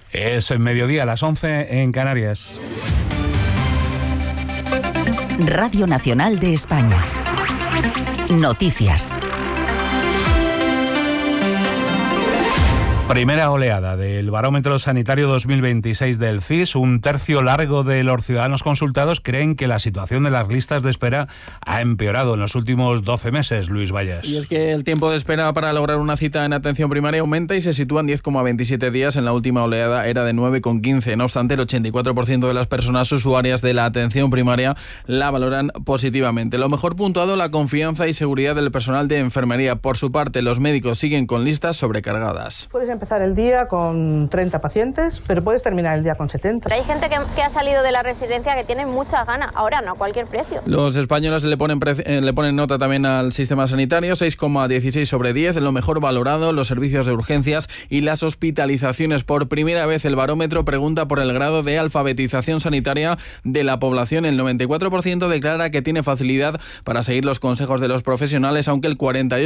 Es mediodía, a las 11 en Canarias. Radio Nacional de España. Noticias. Primera oleada del Barómetro Sanitario 2026 del CIS. Un tercio largo de los ciudadanos consultados creen que la situación de las listas de espera ha empeorado en los últimos 12 meses, Luis Valles. Y es que el tiempo de espera para lograr una cita en atención primaria aumenta y se sitúa en 10,27 días. En la última oleada era de 9,15. No obstante, el 84% de las personas usuarias de la atención primaria la valoran positivamente. Lo mejor puntuado, la confianza y seguridad del personal de enfermería. Por su parte, los médicos siguen con listas sobrecargadas. Puedes empezar el día con 30 pacientes, pero puedes terminar el día con 70. Hay gente que ha salido de la residencia que tiene muchas ganas, ahora no a cualquier precio. Los españoles le ponen nota también al sistema sanitario, 6,16 sobre 10, lo mejor valorado, los servicios de urgencias y las hospitalizaciones. Por primera vez el barómetro pregunta por el grado de alfabetización sanitaria de la población. El 94% declara que tiene facilidad para seguir los consejos de los profesionales, aunque el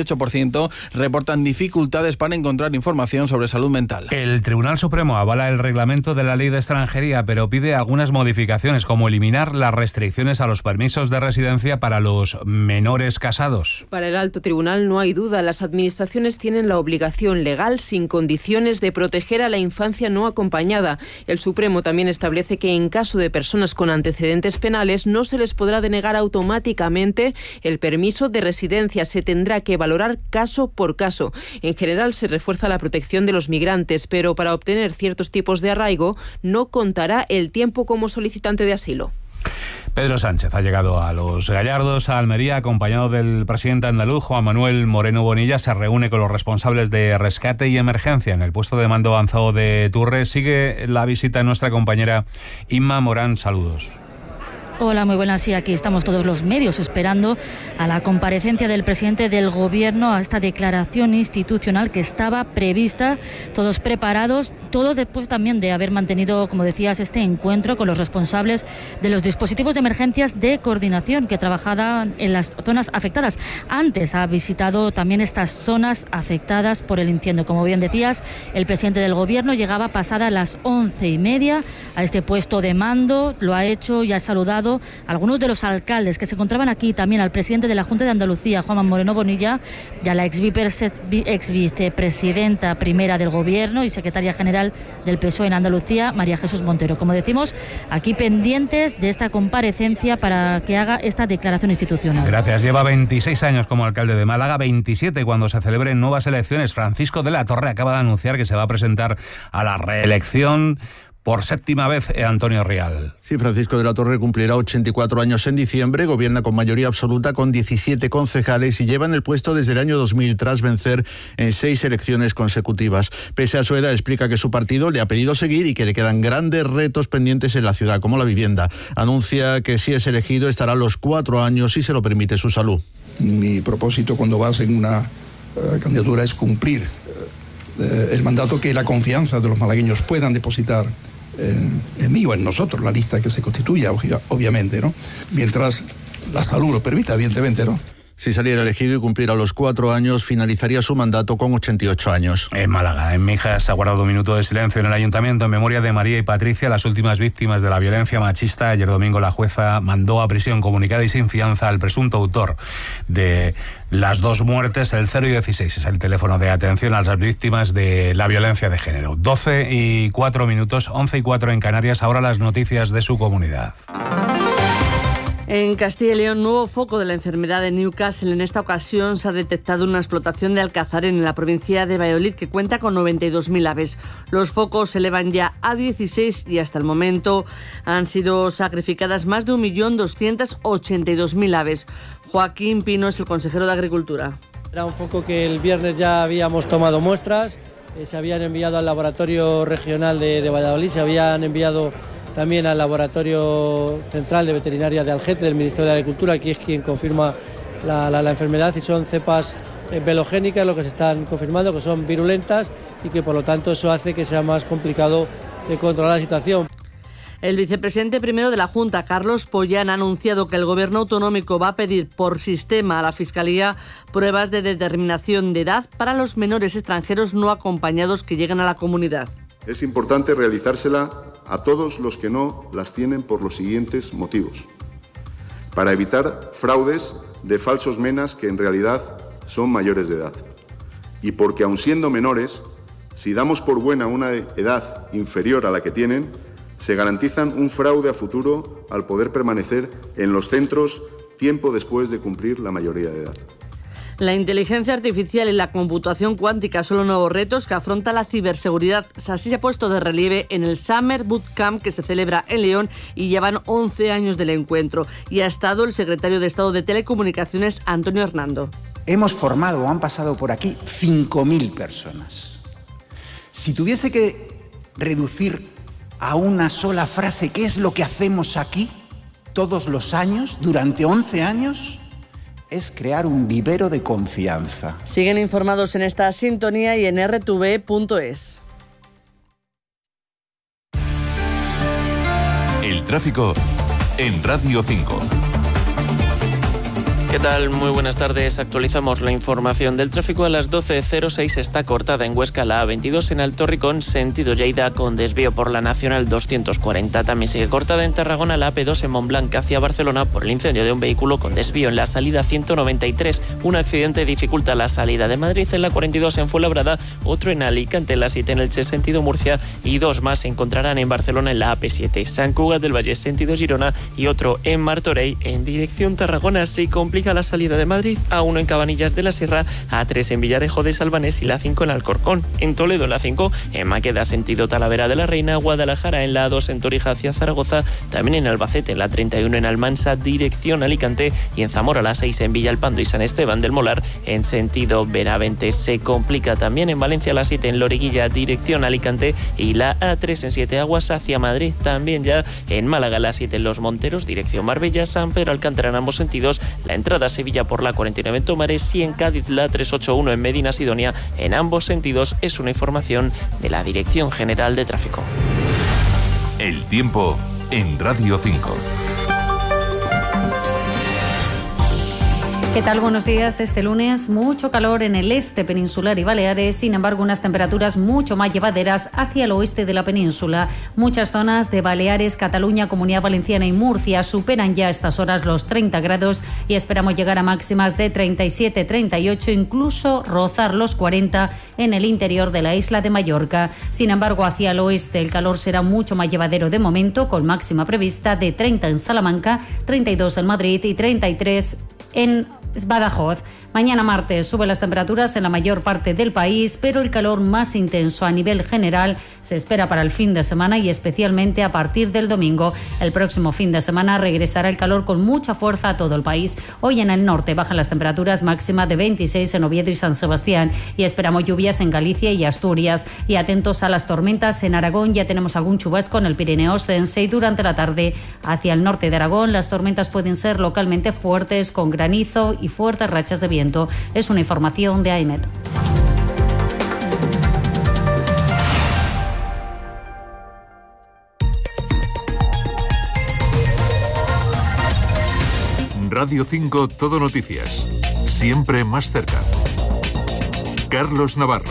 48% reportan dificultades para encontrar información sobre salud mental. El Tribunal Supremo avala el reglamento de la Ley de Extranjería, pero pide algunas modificaciones, como eliminar las restricciones a los permisos de residencia para los menores casados. Para el Alto Tribunal no hay duda, las administraciones tienen la obligación legal, sin condiciones, de proteger a la infancia no acompañada. El Supremo también establece que en caso de personas con antecedentes penales no se les podrá denegar automáticamente el permiso de residencia. Se tendrá que valorar caso por caso. En general se refuerza la protección de los migrantes, pero para obtener ciertos tipos de arraigo no contará el tiempo como solicitante de asilo. Pedro Sánchez ha llegado a Los Gallardos, a Almería, acompañado del presidente andaluz, Juan Manuel Moreno Bonilla. Se reúne con los responsables de rescate y emergencia en el puesto de mando avanzado de Turres. Sigue la visita de nuestra compañera Inma Morán. Saludos. Hola, muy buenas. Sí, aquí estamos todos los medios esperando a la comparecencia del presidente del Gobierno, a esta declaración institucional que estaba prevista, todos preparados, todo después también de haber mantenido, como decías, este encuentro con los responsables de los dispositivos de emergencias de coordinación que trabajaban en las zonas afectadas. Antes ha visitado también estas zonas afectadas por el incendio. Como bien decías, el presidente del Gobierno llegaba pasada las 11:30 a este puesto de mando, lo ha hecho y ha saludado a algunos de los alcaldes que se encontraban aquí, también al presidente de la Junta de Andalucía, Juan Moreno Bonilla, y a la ex vicepresidenta primera del Gobierno y secretaria general del PSOE en Andalucía, María Jesús Montero. Como decimos, aquí pendientes de esta comparecencia para que haga esta declaración institucional. Gracias. Lleva 26 años como alcalde de Málaga, 27 cuando se celebren nuevas elecciones. Francisco de la Torre acaba de anunciar que se va a presentar a la reelección por séptima vez, Antonio Rial. Sí, Francisco de la Torre cumplirá 84 años en diciembre, gobierna con mayoría absoluta con 17 concejales y lleva en el puesto desde el año 2000 tras vencer en 6 elecciones consecutivas. Pese a su edad, explica que su partido le ha pedido seguir y que le quedan grandes retos pendientes en la ciudad, como la vivienda. Anuncia que si es elegido estará los 4 años si se lo permite su salud. Mi propósito cuando vas en una candidatura es cumplir el mandato, que la confianza de los malagueños puedan depositar en mí o en nosotros, la lista que se constituya, obviamente, ¿no? Mientras la salud lo permita, evidentemente, ¿no? Si saliera elegido y cumpliera los 4 años, finalizaría su mandato con 88 años. En Málaga, en Mijas, se ha guardado un minuto de silencio en el Ayuntamiento en memoria de María y Patricia, las últimas víctimas de la violencia machista. Ayer domingo la jueza mandó a prisión comunicada y sin fianza al presunto autor de las 2 muertes. El 016 es el teléfono de atención a las víctimas de la violencia de género. 12:04, 11:04 en Canarias. Ahora las noticias de su comunidad. En Castilla y León, nuevo foco de la enfermedad de Newcastle. En esta ocasión se ha detectado una explotación de alcazaren en la provincia de Valladolid que cuenta con 92.000 aves. Los focos se elevan ya a 16 y hasta el momento han sido sacrificadas más de 1.282.000 aves. Joaquín Pino es el consejero de Agricultura. Era un foco que el viernes ya habíamos tomado muestras, se habían enviado al laboratorio regional de Valladolid, se habían enviado también al Laboratorio Central de Veterinaria de Algete, del Ministerio de Agricultura, que es quien confirma la enfermedad, y son cepas velogénicas lo que se están confirmando, que son virulentas y que por lo tanto eso hace que sea más complicado de controlar la situación. El vicepresidente primero de la Junta, Carlos Pollán, ha anunciado que el Gobierno autonómico va a pedir por sistema a la Fiscalía pruebas de determinación de edad para los menores extranjeros no acompañados que lleguen a la comunidad. Es importante realizársela a todos los que no las tienen por los siguientes motivos. Para evitar fraudes de falsos menas que en realidad son mayores de edad. Y porque aun siendo menores, si damos por buena una edad inferior a la que tienen, se garantizan un fraude a futuro al poder permanecer en los centros tiempo después de cumplir la mayoría de edad. La inteligencia artificial y la computación cuántica son los nuevos retos que afronta la ciberseguridad. Así se ha puesto de relieve en el Summer Bootcamp que se celebra en León y llevan 11 años del encuentro. Y ha estado el secretario de Estado de Telecomunicaciones, Antonio Hernando. Hemos formado, han pasado por aquí 5.000 personas. Si tuviese que reducir a una sola frase qué es lo que hacemos aquí todos los años, durante 11 años... es crear un vivero de confianza. Siguen informados en esta sintonía y en rtv.es. El tráfico en Radio 5. ¿Qué tal? Muy buenas tardes. Actualizamos la información del tráfico. A las 12:06 está cortada en Huesca la A22 en Alto Ricón, sentido Lleida, con desvío por la Nacional 240. También sigue cortada en Tarragona la AP2 en Montblanc hacia Barcelona por el incendio de un vehículo con desvío en la salida 193. Un accidente dificulta la salida de Madrid en la 42 en Fuenlabrada, otro en Alicante, la 7 en Elche, sentido Murcia, y dos más se encontrarán en Barcelona en la AP7. Sant Cugat del Valle, sentido Girona, y otro en Martorell en dirección Tarragona. Se complica la salida de Madrid, A1 en Cabanillas de la Sierra, A3 en Villarejo de Salvanés y la 5 en Alcorcón. En Toledo la 5, en Maqueda sentido Talavera de la Reina, Guadalajara en la A2 en Torija hacia Zaragoza, también en Albacete en la 31 en Almansa dirección Alicante, y en Zamora la 6 en Villalpando y San Esteban del Molar en sentido Benavente. Se complica también en Valencia la 7 en Loriguilla dirección Alicante y la A3 en Siete Aguas hacia Madrid. También ya en Málaga la 7 en Los Monteros dirección Marbella, San Pedro Alcántara en ambos sentidos, la entrada a Sevilla por la 49 en Tomares y en Cádiz la 381 en Medina Sidonia en ambos sentidos. Es una información de la Dirección General de Tráfico. El tiempo en Radio 5. ¿Qué tal? Buenos días. Este lunes mucho calor en el este peninsular y Baleares, sin embargo unas temperaturas mucho más llevaderas hacia el oeste de la península. Muchas zonas de Baleares, Cataluña, Comunidad Valenciana y Murcia superan ya a estas horas los 30 grados y esperamos llegar a máximas de 37, 38, incluso rozar los 40 en el interior de la isla de Mallorca. Sin embargo, hacia el oeste el calor será mucho más llevadero de momento, con máxima prevista de 30 en Salamanca, 32 en Madrid y 33 en Badajoz. Mañana martes suben las temperaturas en la mayor parte del país, pero el calor más intenso a nivel general se espera para el fin de semana y especialmente a partir del domingo. El próximo fin de semana regresará el calor con mucha fuerza a todo el país. Hoy en el norte bajan las temperaturas, máxima de 26 en Oviedo y San Sebastián, y esperamos lluvias en Galicia y Asturias. Y atentos a las tormentas en Aragón, ya tenemos algún chubasco en el Pirineo Ostense y durante la tarde hacia el norte de Aragón las tormentas pueden ser localmente fuertes con granizo y fuertes rachas de viento. Es una información de AEMET. Radio 5 Todo Noticias. Siempre más cerca. Carlos Navarro.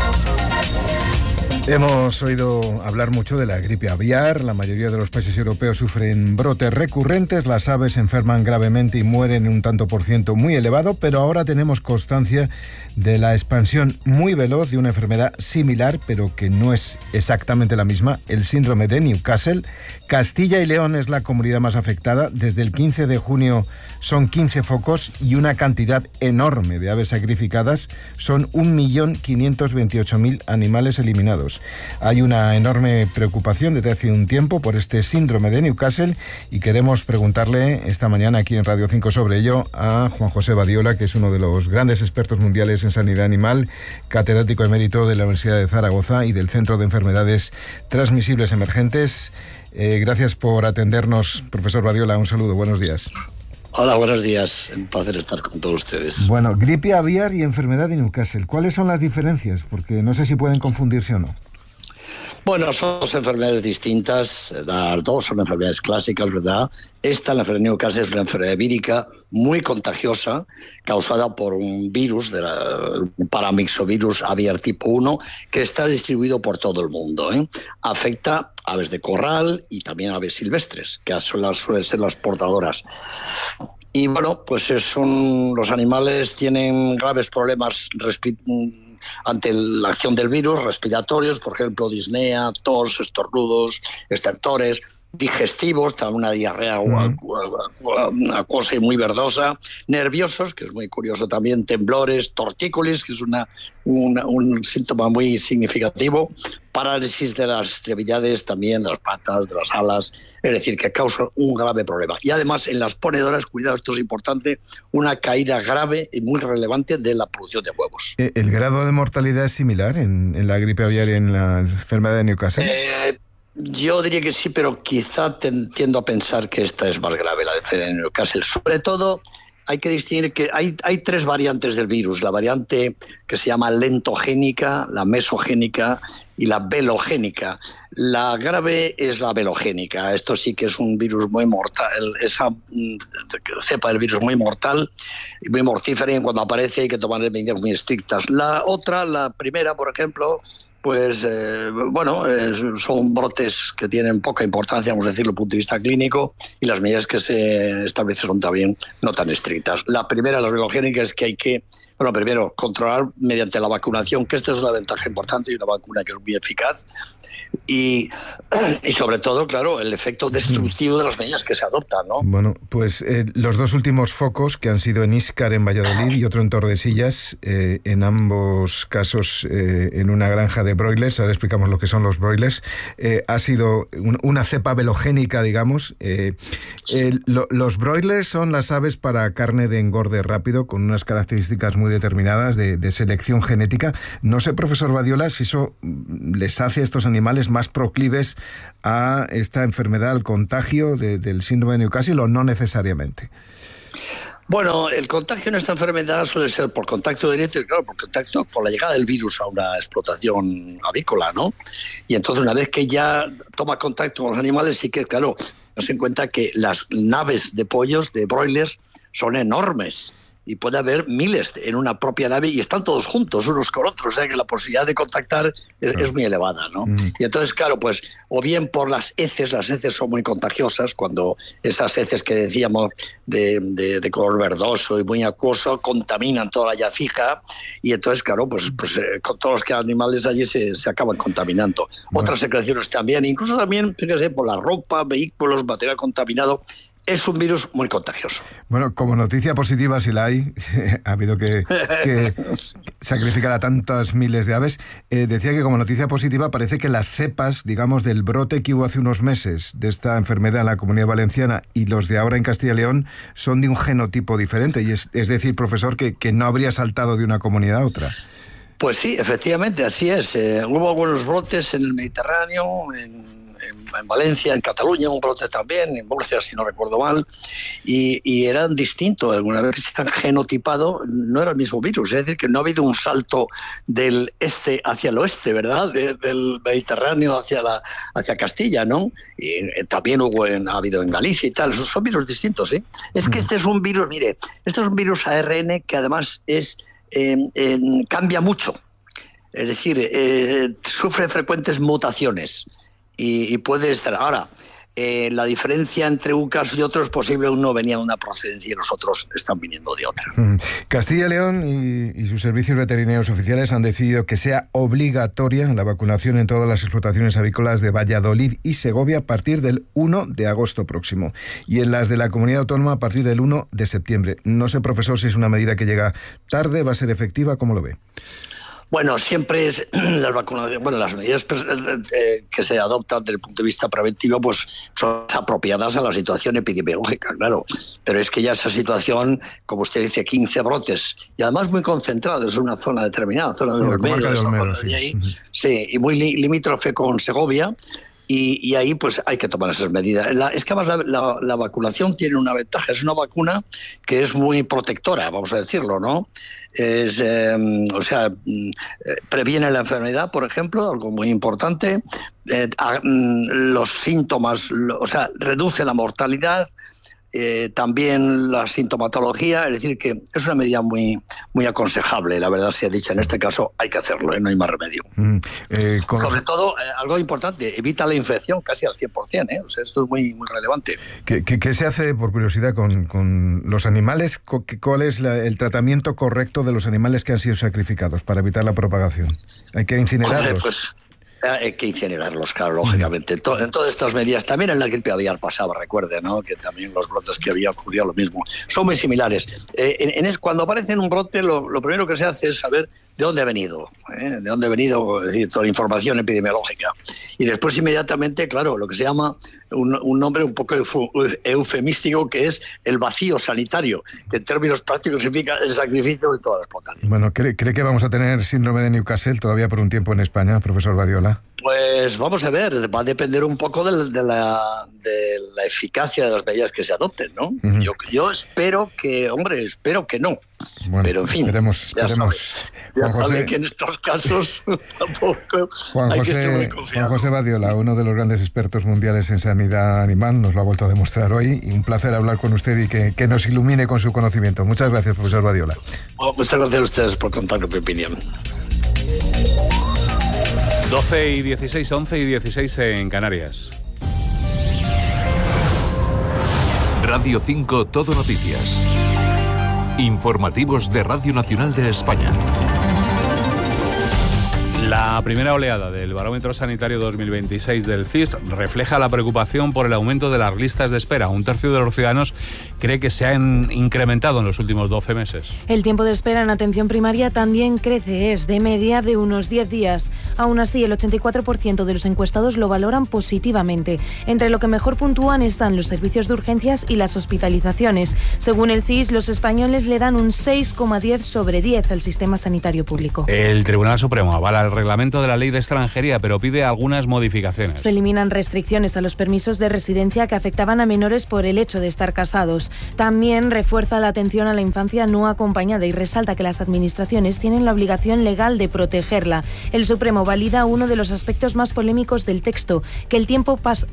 Hemos oído hablar mucho de la gripe aviar. La mayoría de los países europeos sufren brotes recurrentes. Las aves se enferman gravemente y mueren en un tanto por ciento muy elevado, pero ahora tenemos constancia de la expansión muy veloz de una enfermedad similar, pero que no es exactamente la misma, el síndrome de Newcastle. Castilla y León es la comunidad más afectada. Desde el 15 de junio son 15 focos y una cantidad enorme de aves sacrificadas. Son 1.528.000 animales eliminados. Hay una enorme preocupación desde hace un tiempo por este síndrome de Newcastle y queremos preguntarle esta mañana aquí en Radio 5 sobre ello a Juan José Badiola, que es uno de los grandes expertos mundiales en sanidad animal, catedrático emérito de la Universidad de Zaragoza y del Centro de Enfermedades Transmisibles Emergentes. Gracias por atendernos, profesor Badiola. Un saludo, buenos días. Hola, buenos días. Un placer estar con todos ustedes. Bueno, gripe aviar y enfermedad de Newcastle. ¿Cuáles son las diferencias? Porque no sé si pueden confundirse o no. Bueno, son dos enfermedades distintas, las dos son enfermedades clásicas, ¿verdad? Esta, la enfermedad de Newcastle, es una enfermedad vírica muy contagiosa, causada por un virus, un paramyxovirus aviar tipo 1, que está distribuido por todo el mundo, ¿eh? Afecta a aves de corral y también a aves silvestres, que suelen ser las portadoras. Y bueno, pues los animales tienen graves problemas ante la acción del virus, respiratorios, por ejemplo, disnea, tos, estornudos, estertores, digestivos, también una diarrea acuosa y muy verdosa, nerviosos, que es muy curioso también, temblores, tortícolis, que es un síntoma muy significativo, parálisis de las extremidades, también de las patas, de las alas, es decir, que causa un grave problema. Y además en las ponedoras, cuidado, esto es importante, una caída grave y muy relevante de la producción de huevos. ¿El grado de mortalidad es similar en la gripe aviar y en la enfermedad de Newcastle? Yo diría que sí, pero quizá tiendo a pensar que esta es más grave, la de Newcastle. Sobre todo, hay que distinguir que hay tres variantes del virus. La variante que se llama lentogénica, la mesogénica y la velogénica. La grave es la velogénica. Esto sí que es un virus muy mortal. Esa cepa del virus muy mortal y muy mortífera, y cuando aparece hay que tomar medidas muy estrictas. La otra, la primera, por ejemplo, pues son brotes que tienen poca importancia, vamos a decirlo, desde el punto de vista clínico, y las medidas que se establecen son también no tan estrictas. La primera, la velogénica, es que hay que, primero, controlar mediante la vacunación, que esta es una ventaja importante y una vacuna que es muy eficaz, y sobre todo, claro, el efecto destructivo de las medidas que se adoptan, ¿no? Bueno, pues los dos últimos focos, que han sido en Íscar, en Valladolid, y otro en Tordesillas, en ambos casos en una granja de broilers, ahora explicamos lo que son los broilers, ha sido una cepa velogénica, digamos. Los broilers son las aves para carne de engorde rápido, con unas características muy determinadas de selección genética. No sé, profesor Badiola, si eso les hace a estos animales más proclives a esta enfermedad, al contagio del síndrome de Newcastle, o no necesariamente. Bueno, el contagio en esta enfermedad suele ser por contacto directo y, claro, por la llegada del virus a una explotación avícola, ¿no? Y entonces, una vez que ya toma contacto con los animales, sí que, claro, nos en cuenta que las naves de pollos, de broilers, son enormes. Y puede haber miles en una propia nave y están todos juntos unos con otros, o sea que la posibilidad de contactar es muy elevada, ¿no? Y entonces, claro, pues o bien por las heces son muy contagiosas, cuando esas heces que decíamos de color verdoso y muy acuoso contaminan toda la yacija, y entonces, claro, pues con todos los animales allí se acaban contaminando. Otras secreciones también, incluso también, fíjese, por la ropa, vehículos, material contaminado. Es un virus muy contagioso. Bueno, como noticia positiva, si la hay, ha habido que sacrificar a tantas miles de aves. Decía que como noticia positiva parece que las cepas, digamos, del brote que hubo hace unos meses de esta enfermedad en la Comunidad Valenciana y los de ahora en Castilla y León son de un genotipo diferente. Y es decir, profesor, que no habría saltado de una comunidad a otra. Pues sí, efectivamente, así es. Hubo algunos brotes en el Mediterráneo, en Valencia, en Cataluña, un brote también, en Murcia, si no recuerdo mal, y eran distintos. Alguna vez que se han genotipado, no era el mismo virus, es decir, que no ha habido un salto del este hacia el oeste, ¿verdad? Del Mediterráneo hacia Castilla, ¿no? Y también ha habido en Galicia y tal. Son virus distintos, ¿sí? Es que este es un virus, mire, este es un virus ARN que además cambia mucho. Es decir, sufre frecuentes mutaciones. Y puede estar. Ahora, la diferencia entre un caso y otro es posible. Uno venía de una procedencia y los otros están viniendo de otra. Castilla y León y sus servicios veterinarios oficiales han decidido que sea obligatoria la vacunación en todas las explotaciones avícolas de Valladolid y Segovia a partir del 1 de agosto próximo. Y en las de la Comunidad Autónoma a partir del 1 de septiembre. No sé, profesor, si es una medida que llega tarde, va a ser efectiva, ¿cómo lo ve? Bueno, siempre es las vacunaciones, las medidas que se adoptan desde el punto de vista preventivo, pues son apropiadas a la situación epidemiológica, claro. Pero es que ya esa situación, como usted dice, 15 brotes, y además muy concentrados en una zona determinada, zona de Olmedo, sí, y muy limítrofe con Segovia. y ahí pues hay que tomar esas medidas. Es que además la vacunación tiene una ventaja, es una vacuna que es muy protectora, vamos a decirlo, ¿no? Previene la enfermedad, por ejemplo, algo muy importante, los síntomas, reduce la mortalidad, también la sintomatología, es decir, que es una medida muy, muy aconsejable, la verdad sea dicha. En este caso hay que hacerlo, no hay más remedio. Sobre todo, algo importante, evita la infección casi al 100%, esto es muy, muy relevante. ¿Qué se hace, por curiosidad, con los animales? ¿Cuál es el tratamiento correcto de los animales que han sido sacrificados para evitar la propagación? ¿Hay que incinerarlos? Hay que incinerarlos, claro, lógicamente. En todas estas medidas, también en la gripe aviar pasaba, recuerde, ¿no? Que también los brotes que había ocurrido lo mismo. Son muy similares. Cuando aparece un brote, lo primero que se hace es saber de dónde ha venido, es decir, toda la información epidemiológica. Y después, inmediatamente, claro, lo que se llama un nombre un poco eufemístico, que es el vacío sanitario, que en términos prácticos significa el sacrificio de toda la explotación. Bueno, ¿cree que vamos a tener síndrome de Newcastle todavía por un tiempo en España, profesor Badiola? Pues vamos a ver, va a depender un poco de la eficacia de las medidas que se adopten, ¿no? Uh-huh. Yo espero que no. Bueno, pero en fin, esperemos. Ya sabe que en estos casos tampoco hay que ser muy confiado. Juan José Badiola, uno de los grandes expertos mundiales en sanidad animal, nos lo ha vuelto a demostrar hoy, y un placer hablar con usted y que nos ilumine con su conocimiento. Muchas gracias, profesor Badiola. Bueno, muchas gracias a ustedes por contar con mi opinión. 12 y 16, 11 y 16 en Canarias. Radio 5 Todo Noticias. Informativos de Radio Nacional de España. La primera oleada del Barómetro Sanitario 2026 del CIS refleja la preocupación por el aumento de las listas de espera. Un tercio de los ciudadanos cree que se han incrementado en los últimos 12 meses. El tiempo de espera en atención primaria también crece, es de media de unos 10 días. Aún así, el 84% de los encuestados lo valoran positivamente. Entre lo que mejor puntúan están los servicios de urgencias y las hospitalizaciones. Según el CIS, los españoles le dan un 6,10 sobre 10 al sistema sanitario público. El Tribunal Supremo avala el reglamento de la Ley de Extranjería, pero pide algunas modificaciones. Se eliminan restricciones a los permisos de residencia que afectaban a menores por el hecho de estar casados. También refuerza la atención a la infancia no acompañada y resalta que las administraciones tienen la obligación legal de protegerla. El Supremo valida uno de los aspectos más polémicos del texto, que el tiempo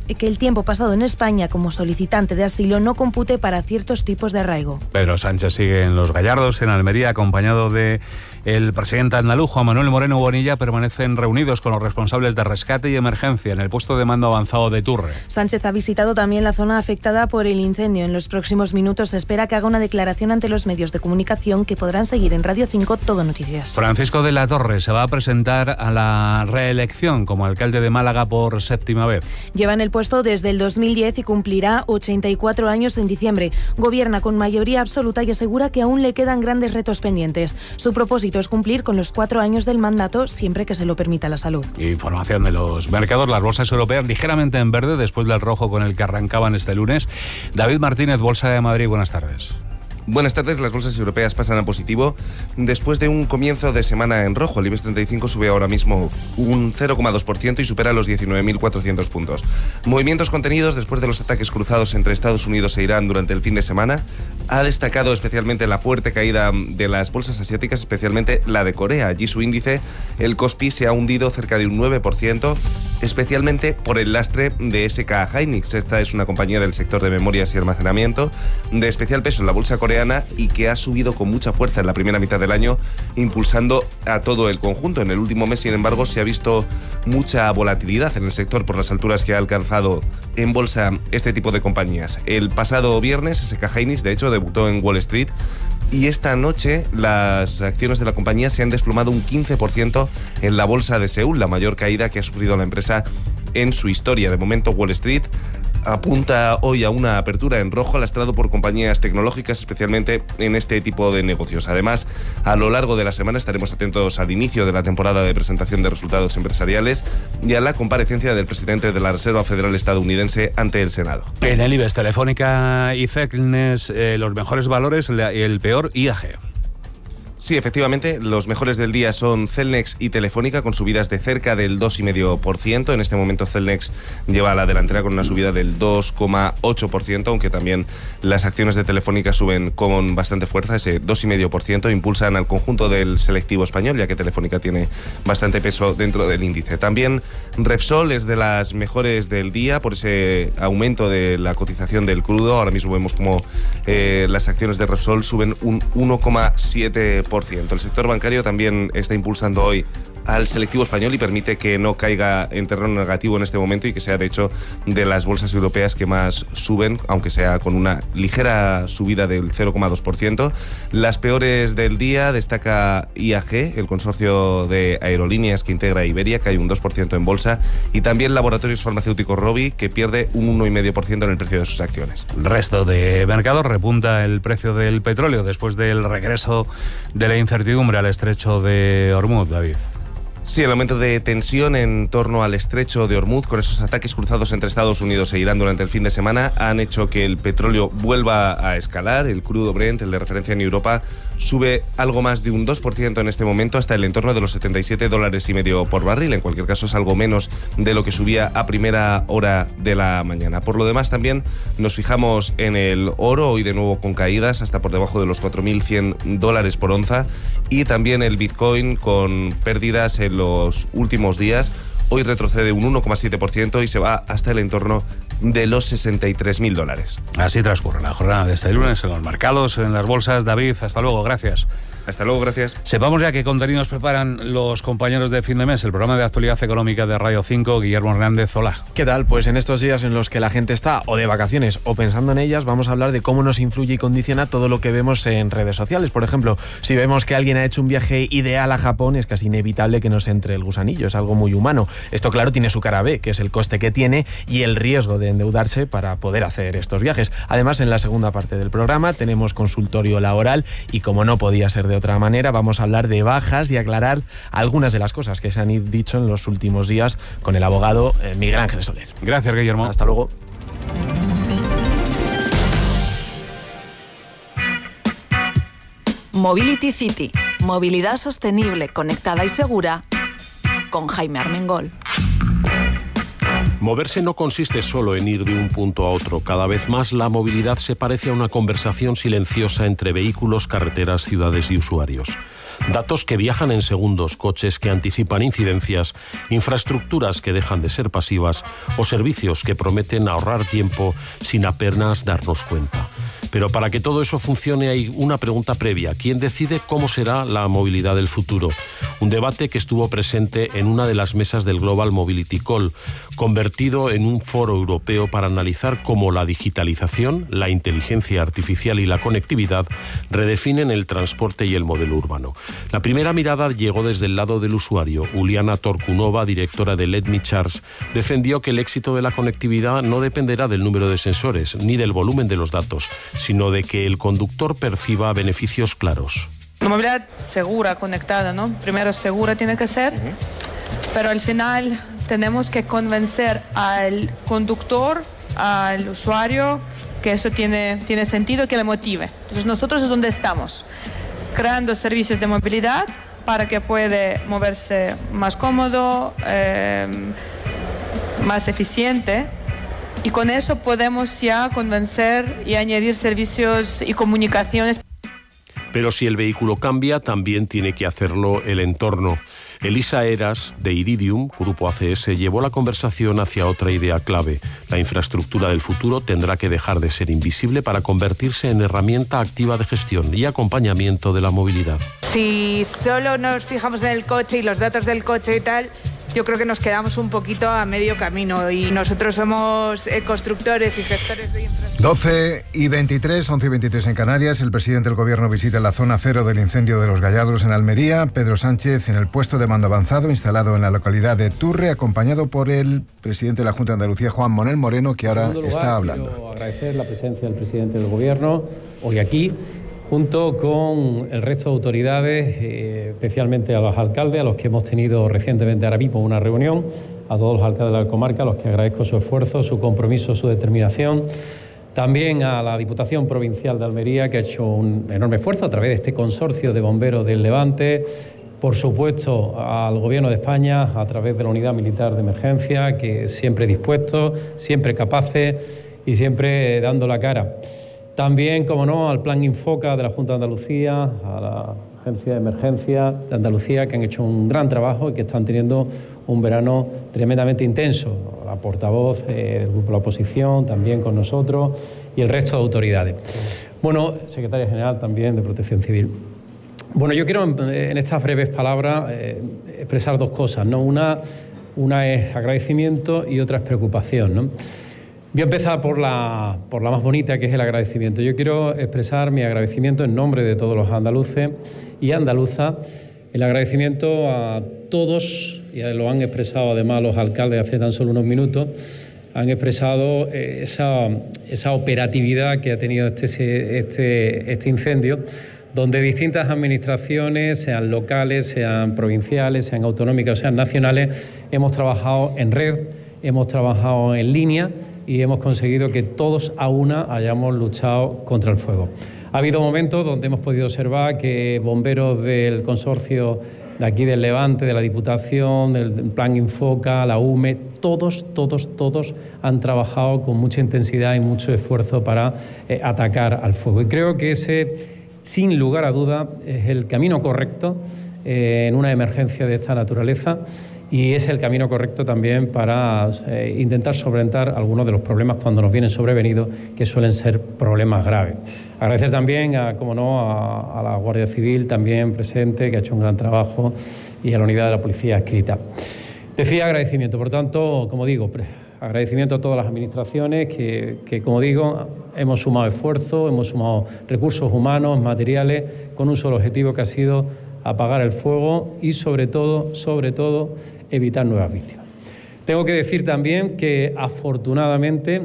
pasado en España como solicitante de asilo no compute para ciertos tipos de arraigo. Pedro Sánchez sigue en Los Gallardos, en Almería, acompañado de el presidente andaluz, Juan Manuel Moreno Bonilla, permanecen reunidos con los responsables de rescate y emergencia en el puesto de mando avanzado de Turre. Sánchez ha visitado también la zona afectada por el incendio. En los próximos minutos se espera que haga una declaración ante los medios de comunicación que podrán seguir en Radio 5 Todo Noticias. Francisco de la Torre se va a presentar a la reelección como alcalde de Málaga por séptima vez. Lleva en el puesto desde el 2010 y cumplirá 84 años en diciembre. Gobierna con mayoría absoluta y asegura que aún le quedan grandes retos pendientes. Su propósito es cumplir con los 4 años del mandato siempre que se lo permita la salud. Información de los mercados, las bolsas europeas ligeramente en verde después del rojo con el que arrancaban este lunes. David Martínez, Bolsa de Madrid, buenas tardes. Buenas tardes, las bolsas europeas pasan a positivo después de un comienzo de semana en rojo. El IBEX 35 sube ahora mismo un 0,2% y supera los 19.400 puntos. Movimientos contenidos después de los ataques cruzados entre Estados Unidos e Irán durante el fin de semana. Ha destacado especialmente la fuerte caída de las bolsas asiáticas, especialmente la de Corea. Allí su índice, el Kospi, se ha hundido cerca de un 9%, especialmente por el lastre de SK Hynix. Esta es una compañía del sector de memorias y almacenamiento de especial peso en la bolsa coreana y que ha subido con mucha fuerza en la primera mitad del año, impulsando a todo el conjunto. En el último mes, sin embargo, se ha visto mucha volatilidad en el sector por las alturas que ha alcanzado en bolsa este tipo de compañías. El pasado viernes, SK Hynix, de hecho, debutó en Wall Street y esta noche las acciones de la compañía se han desplomado un 15% en la bolsa de Seúl, la mayor caída que ha sufrido la empresa en su historia. De momento, Wall Street apunta hoy a una apertura en rojo lastrado por compañías tecnológicas, especialmente en este tipo de negocios. Además, a lo largo de la semana estaremos atentos al inicio de la temporada de presentación de resultados empresariales y a la comparecencia del presidente de la Reserva Federal estadounidense ante el Senado. En el IBEX, Telefónica y Cegnes, los mejores valores, el peor, IAG. Sí, efectivamente, los mejores del día son Cellnex y Telefónica, con subidas de cerca del 2,5%. En este momento Cellnex lleva a la delantera con una subida del 2,8%, aunque también las acciones de Telefónica suben con bastante fuerza, ese 2,5%, impulsan al conjunto del selectivo español, ya que Telefónica tiene bastante peso dentro del índice. También Repsol es de las mejores del día por ese aumento de la cotización del crudo. Ahora mismo vemos como las acciones de Repsol suben un 1,7%. El sector bancario también está impulsando hoy al selectivo español y permite que no caiga en terreno negativo en este momento y que sea, de hecho, de las bolsas europeas que más suben, aunque sea con una ligera subida del 0,2%. Las peores del día destaca IAG, el consorcio de aerolíneas que integra Iberia, que hay un 2% en bolsa, y también Laboratorios Farmacéuticos Rovi, que pierde un 1,5% en el precio de sus acciones. Resto de mercados, repunta el precio del petróleo después del regreso de la incertidumbre al estrecho de Hormuz, David. Sí, el aumento de tensión en torno al estrecho de Hormuz, con esos ataques cruzados entre Estados Unidos e Irán durante el fin de semana, han hecho que el petróleo vuelva a escalar. El crudo Brent, el de referencia en Europa, sube algo más de un 2% en este momento, hasta el entorno de los $77,50 por barril. En cualquier caso, es algo menos de lo que subía a primera hora de la mañana. Por lo demás, también nos fijamos en el oro, hoy de nuevo con caídas hasta por debajo de los $4.100 por onza, y también el Bitcoin con pérdidas en los últimos días. Hoy retrocede un 1,7% y se va hasta el entorno de los $63.000. Así transcurre la jornada de este lunes en los mercados, en las bolsas. David, hasta luego, gracias. Hasta luego, gracias. Sepamos ya qué contenidos preparan los compañeros de fin de mes. El programa de actualidad económica de Radio 5, Guillermo Hernández, hola. ¿Qué tal? Pues en estos días en los que la gente está o de vacaciones o pensando en ellas, vamos a hablar de cómo nos influye y condiciona todo lo que vemos en redes sociales. Por ejemplo, si vemos que alguien ha hecho un viaje ideal a Japón, es casi inevitable que nos entre el gusanillo, es algo muy humano. Esto, claro, tiene su cara B, que es el coste que tiene y el riesgo de endeudarse para poder hacer estos viajes. Además, en la segunda parte del programa tenemos consultorio laboral y, como no podía ser de otra manera, vamos a hablar de bajas y aclarar algunas de las cosas que se han dicho en los últimos días con el abogado Miguel Ángel Soler. Gracias, Guillermo. Hasta luego. Mobility City, movilidad sostenible, conectada y segura, con Jaime Armengol. Moverse no consiste solo en ir de un punto a otro. Cada vez más la movilidad se parece a una conversación silenciosa entre vehículos, carreteras, ciudades y usuarios. Datos que viajan en segundos, coches que anticipan incidencias, infraestructuras que dejan de ser pasivas o servicios que prometen ahorrar tiempo sin apenas darnos cuenta. Pero para que todo eso funcione hay una pregunta previa. ¿Quién decide cómo será la movilidad del futuro? Un debate que estuvo presente en una de las mesas del Global Mobility Call, convertido en un foro europeo para analizar cómo la digitalización, la inteligencia artificial y la conectividad redefinen el transporte y el modelo urbano. La primera mirada llegó desde el lado del usuario. Uliana Torkunova, directora de Let Me Charge, defendió que el éxito de la conectividad no dependerá del número de sensores ni del volumen de los datos, sino de que el conductor perciba beneficios claros. La movilidad segura, conectada, ¿no? Primero segura tiene que ser, pero al final tenemos que convencer al conductor, al usuario, que eso tiene sentido, que le motive. Entonces nosotros es donde estamos, creando servicios de movilidad para que pueda moverse más cómodo, más eficiente. Y con eso podemos ya convencer y añadir servicios y comunicaciones. Pero si el vehículo cambia, también tiene que hacerlo el entorno. Elisa Eras, de Iridium, Grupo ACS, llevó la conversación hacia otra idea clave. La infraestructura del futuro tendrá que dejar de ser invisible para convertirse en herramienta activa de gestión y acompañamiento de la movilidad. Si solo nos fijamos en el coche y los datos del coche y tal, yo creo que nos quedamos un poquito a medio camino y nosotros somos constructores y gestores de infraestructura. 12:23, 11:23 en Canarias. El presidente del Gobierno visita la zona cero del incendio de Los Gallardos en Almería. Pedro Sánchez en el puesto de mando avanzado instalado en la localidad de Turre, acompañado por el presidente de la Junta de Andalucía, Juan Manuel Moreno, que ahora está hablando. Quiero agradecer la presencia del presidente del Gobierno hoy aquí, junto con el resto de autoridades, especialmente a los alcaldes, a los que hemos tenido recientemente ahora mismo una reunión, a todos los alcaldes de la comarca, a los que agradezco su esfuerzo, su compromiso, su determinación, También a la Diputación Provincial de Almería, que ha hecho un enorme esfuerzo a través de este consorcio de bomberos del Levante. Por supuesto, al Gobierno de España, a través de la Unidad Militar de Emergencia, que siempre dispuesto, siempre capaces y siempre dando la cara. También, como no, al Plan Infoca de la Junta de Andalucía, a la Agencia de Emergencia de Andalucía, que han hecho un gran trabajo y que están teniendo un verano tremendamente intenso. La portavoz del Grupo de la Oposición, también con nosotros, y el resto de autoridades. Bueno, Secretaria General también de Protección Civil. Bueno, yo quiero en estas breves palabras expresar dos cosas, ¿no? Una es agradecimiento y otra es preocupación, ¿no? Voy a empezar por la más bonita, que es el agradecimiento. Yo quiero expresar mi agradecimiento en nombre de todos los andaluces y andaluzas, el agradecimiento a todos, y lo han expresado además los alcaldes hace tan solo unos minutos, han expresado esa operatividad que ha tenido este incendio, donde distintas administraciones, sean locales, sean provinciales, sean autonómicas o sean nacionales, hemos trabajado en red, hemos trabajado en línea y hemos conseguido que todos a una hayamos luchado contra el fuego. Ha habido momentos donde hemos podido observar que bomberos del consorcio de aquí del Levante, de la Diputación, del Plan Infoca, la UME, todos han trabajado con mucha intensidad y mucho esfuerzo para atacar al fuego. Y creo que ese, sin lugar a duda, es el camino correcto en una emergencia de esta naturaleza. Y es el camino correcto también para intentar solventar algunos de los problemas cuando nos vienen sobrevenidos, que suelen ser problemas graves. Agradecer también, a la Guardia Civil también presente, que ha hecho un gran trabajo, y a la unidad de la Policía adscrita. Decía agradecimiento, por tanto, como digo, agradecimiento a todas las administraciones que, como digo, hemos sumado esfuerzo, hemos sumado recursos humanos, materiales, con un solo objetivo, que ha sido apagar el fuego y, sobre todo, evitar nuevas víctimas. Tengo que decir también que, afortunadamente,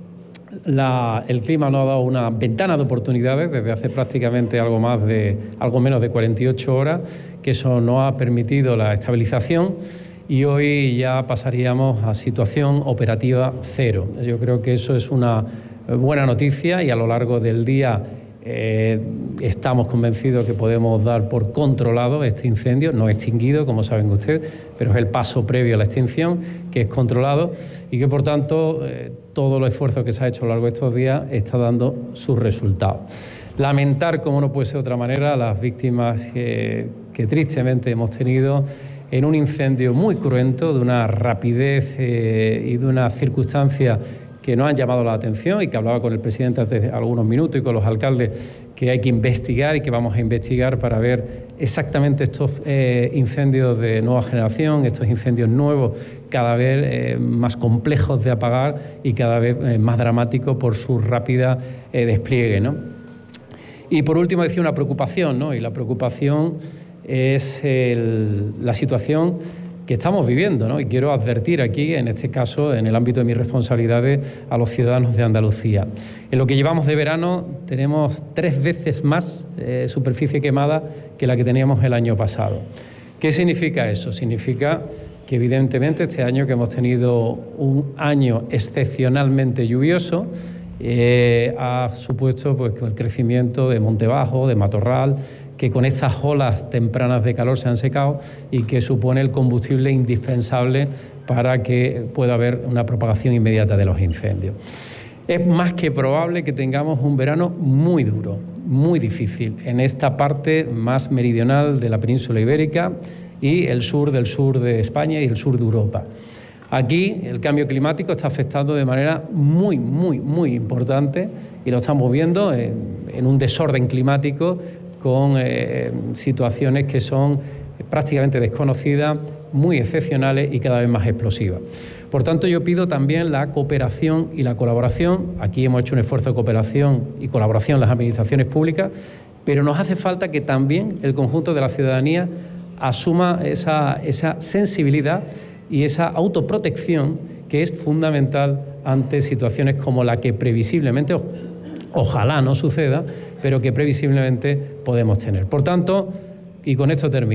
el clima nos ha dado una ventana de oportunidades desde hace prácticamente algo menos de 48 horas, que eso nos ha permitido la estabilización, y hoy ya pasaríamos a situación operativa cero. Yo creo que eso es una buena noticia, y a lo largo del día estamos convencidos que podemos dar por controlado este incendio, no extinguido, como saben ustedes, pero es el paso previo a la extinción, que es controlado, y que, por tanto, todo el esfuerzo que se ha hecho a lo largo de estos días está dando sus resultados. Lamentar, como no puede ser de otra manera, las víctimas que tristemente hemos tenido en un incendio muy cruento, de una rapidez y de una circunstancia que nos han llamado la atención, y que hablaba con el presidente hace algunos minutos y con los alcaldes, que hay que investigar y que vamos a investigar para ver exactamente estos incendios de nueva generación, estos incendios nuevos, cada vez más complejos de apagar y cada vez más dramáticos por su rápida despliegue, ¿no? Y por último, decía una preocupación, ¿no? Y la preocupación es la situación que estamos viviendo, ¿no? Y quiero advertir aquí, en este caso, en el ámbito de mis responsabilidades, a los ciudadanos de Andalucía. En lo que llevamos de verano tenemos 3 veces más superficie quemada que la que teníamos el año pasado. ¿Qué significa eso? Significa que, evidentemente, este año, que hemos tenido un año excepcionalmente lluvioso, ha supuesto pues el crecimiento de monte bajo, de matorral, que con estas olas tempranas de calor se han secado, y que supone el combustible indispensable para que pueda haber una propagación inmediata de los incendios. Es más que probable que tengamos un verano muy duro, muy difícil, en esta parte más meridional de la península ibérica y el sur de España y el sur de Europa. Aquí el cambio climático está afectando de manera muy importante, y lo estamos viendo en un desorden climático, con situaciones que son prácticamente desconocidas, muy excepcionales y cada vez más explosivas. Por tanto, yo pido también la cooperación y la colaboración. Aquí hemos hecho un esfuerzo de cooperación y colaboración las administraciones públicas, pero nos hace falta que también el conjunto de la ciudadanía asuma esa sensibilidad y esa autoprotección, que es fundamental ante situaciones como la que previsiblemente, ojalá no suceda, pero que previsiblemente podemos tener. Por tanto, y con esto termino,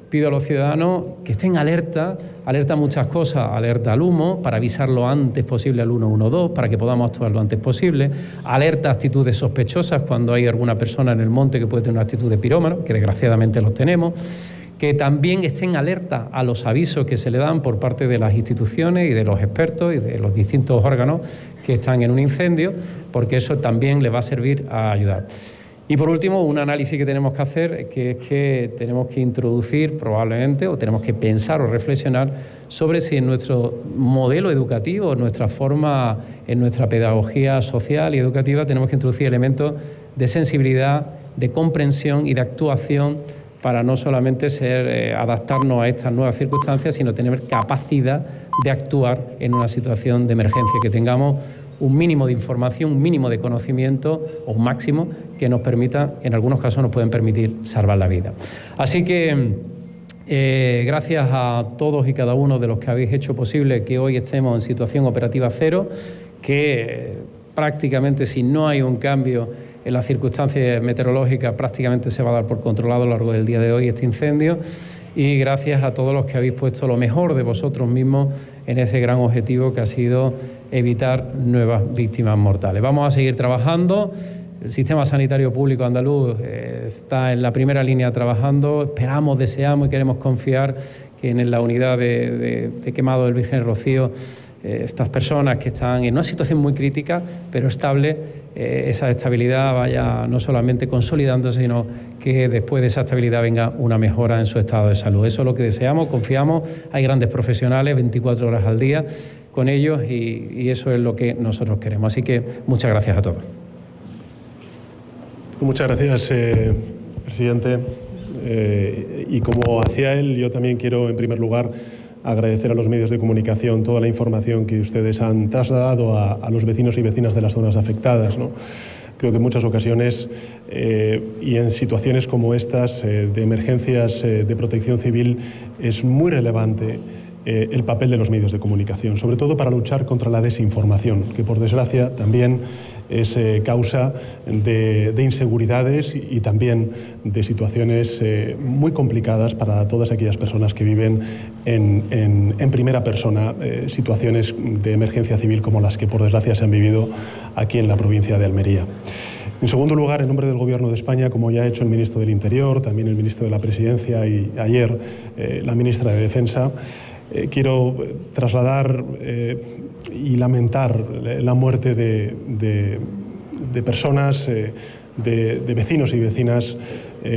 pido a los ciudadanos que estén alerta a muchas cosas, alerta al humo, para avisar lo antes posible al 112, para que podamos actuar lo antes posible, alerta a actitudes sospechosas cuando hay alguna persona en el monte que puede tener una actitud de pirómano, que desgraciadamente los tenemos, que también estén alerta a los avisos que se le dan por parte de las instituciones y de los expertos y de los distintos órganos que están en un incendio, porque eso también les va a servir a ayudar. Y por último, un análisis que tenemos que hacer, que es que tenemos que introducir probablemente, o tenemos que pensar o reflexionar sobre si en nuestro modelo educativo, en nuestra forma, en nuestra pedagogía social y educativa, tenemos que introducir elementos de sensibilidad, de comprensión y de actuación para no solamente adaptarnos a estas nuevas circunstancias, sino tener capacidad de actuar en una situación de emergencia, que tengamos un mínimo de información, un mínimo de conocimiento o un máximo que nos permita, en algunos casos nos pueden permitir salvar la vida. Así que gracias a todos y cada uno de los que habéis hecho posible que hoy estemos en situación operativa cero, que prácticamente si no hay un cambio en las circunstancias meteorológicas prácticamente se va a dar por controlado a lo largo del día de hoy este incendio. Y gracias a todos los que habéis puesto lo mejor de vosotros mismos en ese gran objetivo que ha sido evitar nuevas víctimas mortales. Vamos a seguir trabajando. El sistema sanitario público andaluz está en la primera línea trabajando. Esperamos, deseamos y queremos confiar que en la unidad de quemado del Virgen Rocío, estas personas que están en una situación muy crítica, pero estable, esa estabilidad vaya no solamente consolidándose, sino que después de esa estabilidad venga una mejora en su estado de salud. Eso es lo que deseamos, confiamos. Hay grandes profesionales, 24 horas al día con ellos, y eso es lo que nosotros queremos. Así que muchas gracias a todos. Muchas gracias, presidente. Y como hacía él, yo también quiero, en primer lugar, agradecer a los medios de comunicación toda la información que ustedes han trasladado a los vecinos y vecinas de las zonas afectadas, ¿no? Creo que en muchas ocasiones y en situaciones como estas de emergencias de protección civil es muy relevante el papel de los medios de comunicación, sobre todo para luchar contra la desinformación, que por desgracia también es causa de inseguridades y también de situaciones muy complicadas para todas aquellas personas que viven en primera persona situaciones de emergencia civil como las que por desgracia se han vivido aquí en la provincia de Almería. En segundo lugar, en nombre del Gobierno de España, como ya ha hecho el ministro del Interior, también el ministro de la Presidencia y ayer la ministra de Defensa, quiero trasladar y lamentar la muerte de personas, de vecinos y vecinas